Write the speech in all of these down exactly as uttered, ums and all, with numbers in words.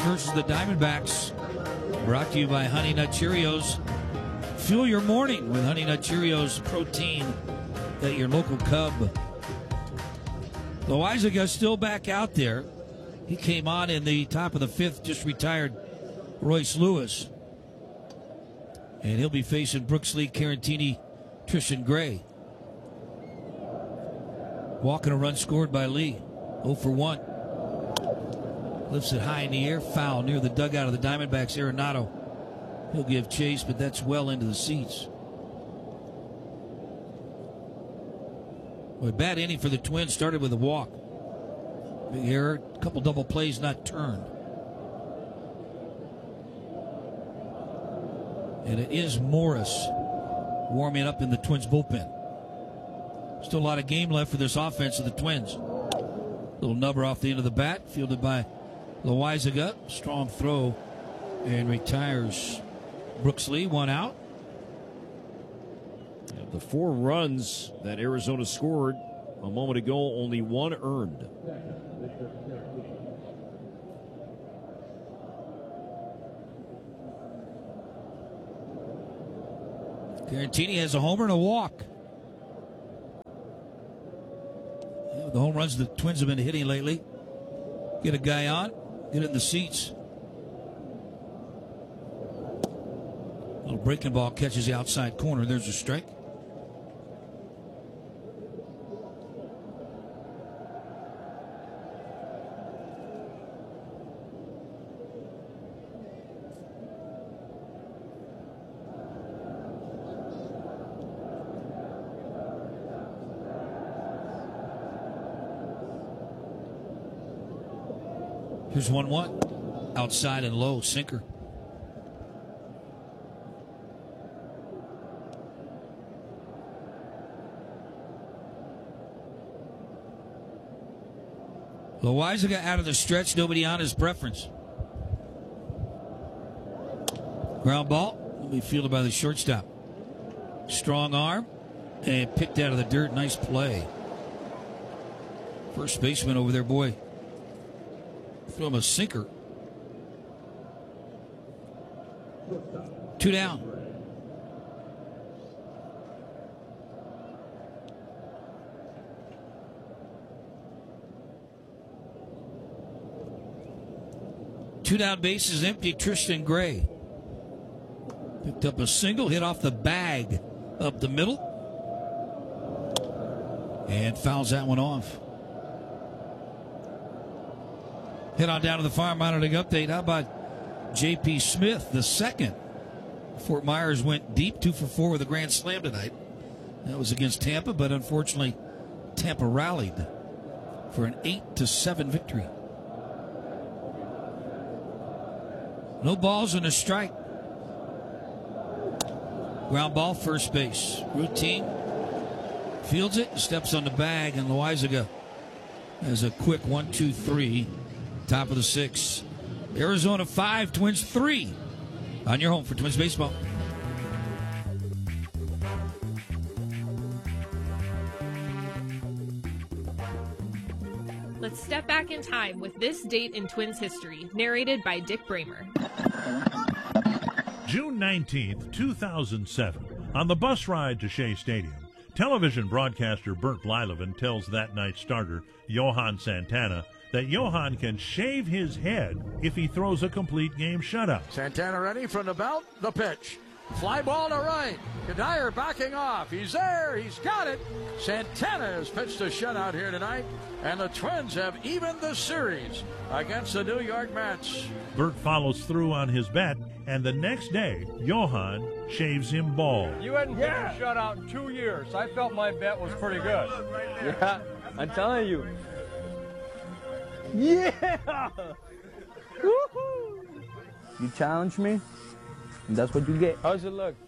versus the Diamondbacks. Brought to you by Honey Nut Cheerios. Fuel your morning with Honey Nut Cheerios protein at your local Cub. Loizaga still back out there. He came on in the top of the fifth, just retired Royce Lewis. And he'll be facing Brooks Lee, Carantini, Tristan Gray. Walking a run scored by Lee. oh for one. Lifts it high in the air. Foul near the dugout of the Diamondbacks. Arenado. He'll give chase, but that's well into the seats. Well, bad inning for the Twins. Started with a walk. Big error. A couple double plays not turned. And it is Morris warming up in the Twins bullpen. Still a lot of game left for this offense of the Twins. Little nubber off the end of the bat, fielded by Loizaga. Strong throw, and retires Brooks Lee. One out. Of the four runs that Arizona scored a moment ago, only one earned. Carantini has a homer and a walk. Yeah, the home runs the Twins have been hitting lately. Get a guy on, get in the seats. Little breaking ball catches the outside corner. There's a strike. Here's one one. Outside and low, sinker. Loizaga out of the stretch, nobody on his preference. Ground ball will be fielded by the shortstop. Strong arm and picked out of the dirt. Nice play. First baseman over there, boy. Throw him a sinker. Two down. Two down, bases empty. Tristan Gray picked up a single, hit off the bag up the middle, and fouls that one off. Head on down to the farm monitoring update. How about J P Smith, the second? Fort Myers went deep, two for four with a grand slam tonight. That was against Tampa, but unfortunately, Tampa rallied for an eight to seven victory. No balls and a strike. Ground ball, first base. Routine. Fields it, steps on the bag, and Loizaga has a quick one, two, three. Top of the sixth. Arizona five, Twins three. On your home for Twins baseball. Let's step back in time with this date in Twins history, narrated by Dick Bramer. June nineteenth, two thousand seven. On the bus ride to Shea Stadium, television broadcaster Bert Blyleven tells that night's starter, Johan Santana, that Johan can shave his head if he throws a complete game shutout. Santana ready from the belt, the pitch. Fly ball to right. Kadire backing off. He's there. He's got it. Santana has pitched a shutout here tonight, and the Twins have evened the series against the New York Mets. Bert follows through on his bet, and the next day, Johan shaves him bald. You hadn't yeah. pitched a shutout in two years. I felt my bet was pretty good. Yeah, I'm telling you. Yeah! Woo-hoo! You challenge me, and that's what you get. How's it look?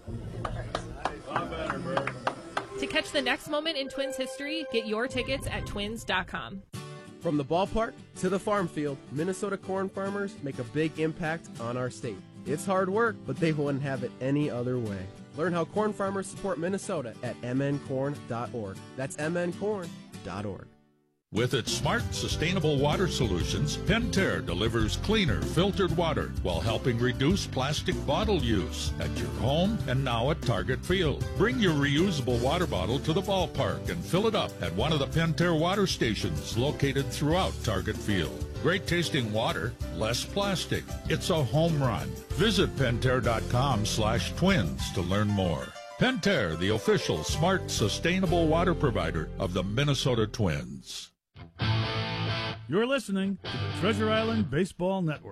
To catch the next moment in Twins history, get your tickets at twins dot com. From the ballpark to the farm field, Minnesota corn farmers make a big impact on our state. It's hard work, but they wouldn't have it any other way. Learn how corn farmers support Minnesota at m n corn dot org. That's m n corn dot org. With its smart, sustainable water solutions, Pentair delivers cleaner, filtered water while helping reduce plastic bottle use at your home and now at Target Field. Bring your reusable water bottle to the ballpark and fill it up at one of the Pentair water stations located throughout Target Field. Great tasting water, less plastic. It's a home run. Visit Pentair.com slash twins to learn more. Pentair, the official smart, sustainable water provider of the Minnesota Twins. You're listening to the Treasure Island Baseball Network.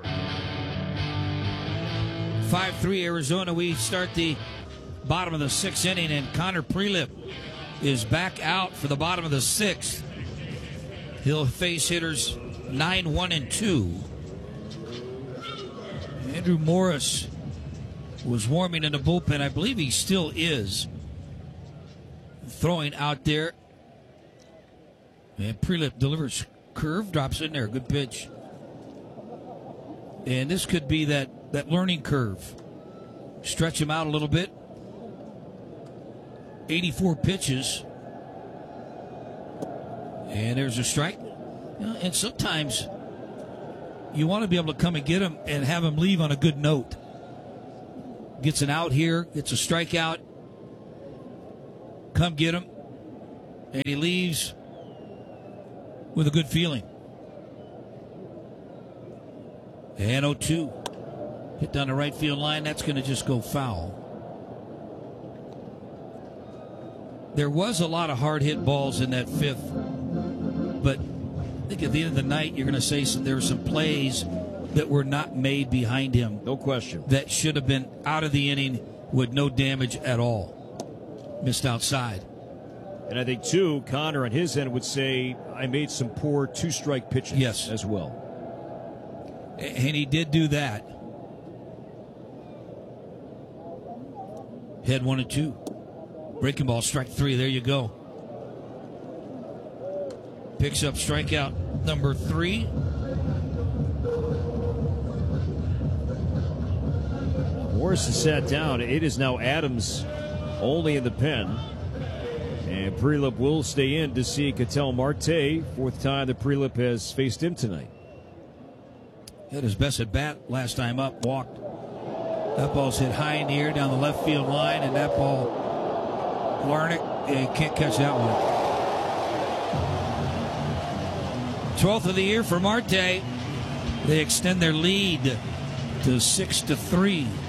five three Arizona. We start the bottom of the sixth inning, and Connor Prelip is back out for the bottom of the sixth. He'll face hitters nine one and two. Andrew Morris was warming in the bullpen. I believe he still is. Throwing out there. And Prelip delivers curve, drops in there. Good pitch. And this could be that, that learning curve. Stretch him out a little bit. eighty-four pitches. And there's a strike. You know, and sometimes you want to be able to come and get him and have him leave on a good note. Gets an out here, gets a strikeout. Come get him. And he leaves with a good feeling. And oh two. Hit down the right field line. That's going to just go foul. There was a lot of hard hit balls in that fifth. But I think at the end of the night, you're going to say some, there were some plays that were not made behind him. No question. That should have been out of the inning with no damage at all. Missed outside. And I think, too, Connor on his end would say, I made some poor two-strike pitches yes. as well. And he did do that. Head one and two. Breaking ball, strike three. There you go. Picks up strikeout number three. Morris has sat down. It is now Adams only in the pen. And Prelip will stay in to see Ketel Marte. Fourth time that Prelip has faced him tonight. Had his best at bat last time up, walked. That ball's hit high in the air down the left field line, and that ball, Larnach, eh, can't catch that one. twelfth of the year for Marte. They extend their lead to six to three.